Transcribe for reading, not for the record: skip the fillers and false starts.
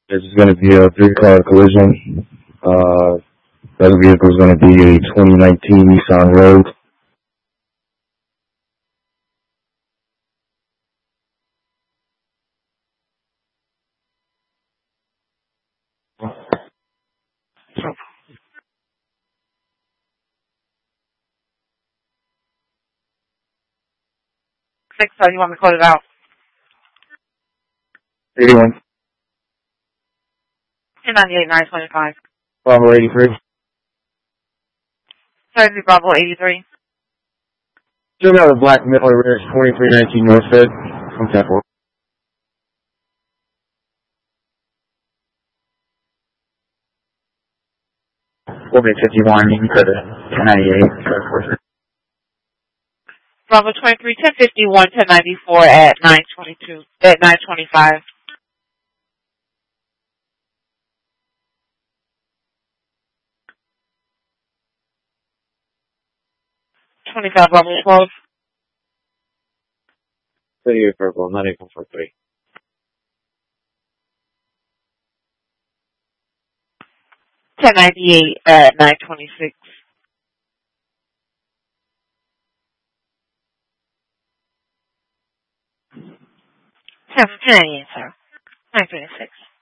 This is going to be a three-car collision. The other vehicle is going to be a 2019 Nissan Rogue. So you want me to close it out? 81. 298, 925. Bravo 83. Sorry, Bravo 83. Still got a black Miller Ridge 2319 Northfed. From 10-4. We'll be 51. You can put it 1098. Bravo 23, 1051, 1094 at 922, at 925. $25 Bravo 12. City of Purple, 9843. $1098 at 926. 1098, sir. 926.